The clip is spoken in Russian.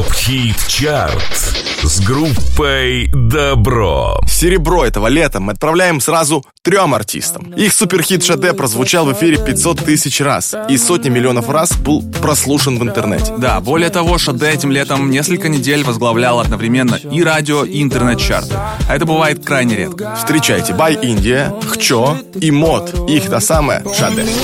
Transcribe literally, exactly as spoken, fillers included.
ТОП-хит чарт с группой Добро. Серебро этого лета мы отправляем сразу трем артистам. Их суперхит «Шаде» прозвучал в эфире пятьсот тысяч раз и сотни миллионов раз был прослушан в интернете. Да, более того, «Шаде» этим летом несколько недель возглавлял одновременно и радио, и интернет-чарты. А это бывает крайне редко. Встречайте Бай Индия, Хчо и Мод. Их та самая «Шаде».